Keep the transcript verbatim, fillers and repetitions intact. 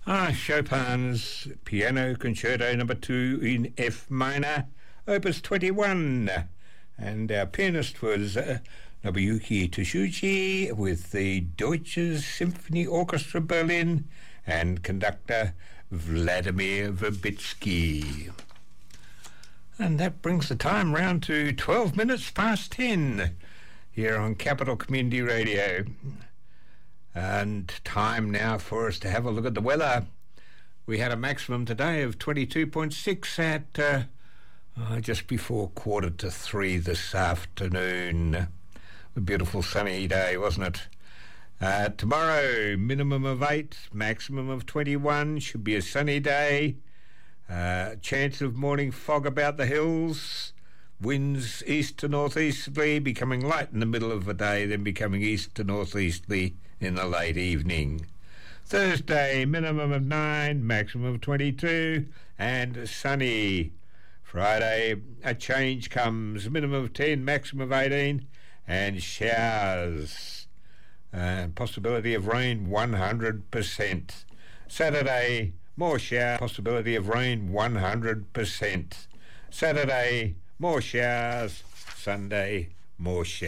Ah, Chopin's Piano Concerto Number Two in F minor, Opus twenty-one, and our pianist was uh, Nobuyuki Toshuchi with the Deutsches Symphony Orchestra Berlin and conductor Vladimir Verbitsky. And that brings the time round to twelve minutes past ten here on Capital Community Radio. And time now for us to have a look at the weather. We had a maximum today of twenty-two point six at uh, uh, just before quarter to three this afternoon. A beautiful sunny day, wasn't it? Uh, tomorrow, minimum of eight, maximum of twenty-one. Should be a sunny day. Uh, chance of morning fog about the hills. Winds east to northeasterly, becoming light in the middle of the day, then becoming east to northeasterly in the late evening. Thursday, minimum of nine, maximum of twenty-two, and sunny. Friday, a change comes, minimum of ten, maximum of eighteen, and showers. Uh, possibility of rain, one hundred percent. Saturday, more shower, possibility of rain, one hundred percent. Saturday, more showers. Sunday, more showers.